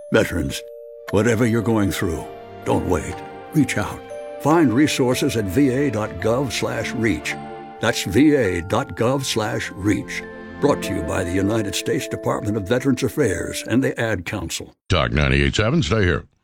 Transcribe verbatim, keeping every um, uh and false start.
Veterans, whatever you're going through, don't wait. Reach out. Find resources at va.gov slash reach. That's va.gov slash reach. Brought to you by the United States Department of Veterans Affairs and the Ad Council. Talk ninety-eight point seven, stay here.